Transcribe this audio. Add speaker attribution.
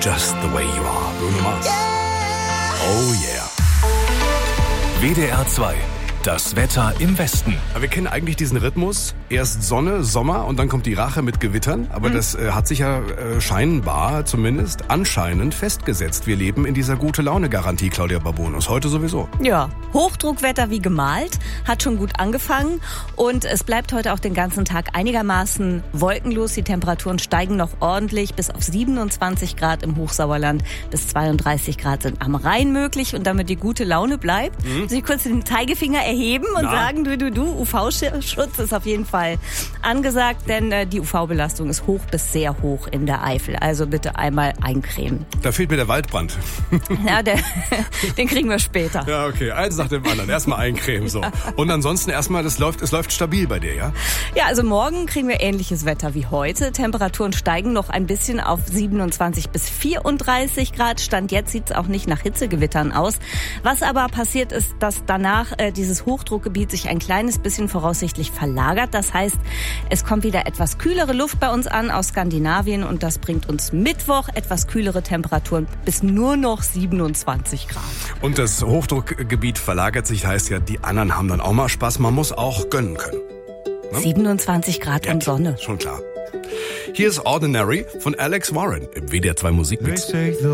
Speaker 1: Just the way you are. Bruno Mars. Oh yeah.
Speaker 2: WDR 2. Das Wetter im Westen.
Speaker 1: Aber wir kennen eigentlich diesen Rhythmus. Erst Sonne, Sommer und dann kommt die Rache mit Gewittern. Aber das hat sich ja scheinbar, zumindest anscheinend, festgesetzt. Wir leben in dieser Gute-Laune-Garantie, Claudia Babonus. Heute sowieso.
Speaker 3: Ja, Hochdruckwetter wie gemalt. Hat schon gut angefangen. Und es bleibt heute auch den ganzen Tag einigermaßen wolkenlos. Die Temperaturen steigen noch ordentlich bis auf 27 Grad im Hochsauerland. Bis 32 Grad sind am Rhein möglich. Und damit die gute Laune bleibt, muss ich kurz den Zeigefinger erheben und sagen, du, UV-Schutz ist auf jeden Fall angesagt, denn die UV-Belastung ist hoch bis sehr hoch in der Eifel. Also bitte einmal eincremen.
Speaker 1: Da fehlt mir der Waldbrand.
Speaker 3: Ja, den kriegen wir später.
Speaker 1: Ja, okay. Eins nach dem anderen. Erstmal eincremen, so. Und ansonsten erstmal, es läuft stabil bei dir, ja?
Speaker 3: Ja, also morgen kriegen wir ähnliches Wetter wie heute. Temperaturen steigen noch ein bisschen auf 27 bis 34 Grad. Stand jetzt sieht es auch nicht nach Hitzegewittern aus. Was aber passiert ist, dass danach dieses Hochdruckgebiet sich ein kleines bisschen voraussichtlich verlagert. Das heißt, es kommt wieder etwas kühlere Luft bei uns an aus Skandinavien und das bringt uns Mittwoch etwas kühlere Temperaturen bis nur noch 27 Grad.
Speaker 1: Und das Hochdruckgebiet verlagert sich, heißt ja, die anderen haben dann auch mal Spaß. Man muss auch gönnen können. Ne?
Speaker 3: 27 Grad und Sonne.
Speaker 1: Schon klar. Hier ist Ordinary von Alex Warren im WDR 2 Musikmix.